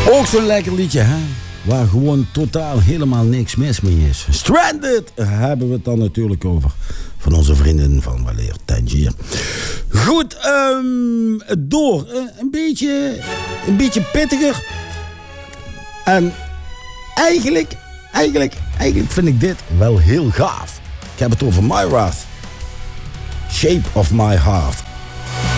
Ook zo'n lekker liedje, hè? Waar gewoon totaal helemaal niks mis mee is. Stranded hebben we het dan natuurlijk over. Van onze vrienden van weleer Tangier. Goed, door. Een beetje pittiger. En eigenlijk vind ik dit wel heel gaaf. Ik heb het over Myrath. Shape of My Heart.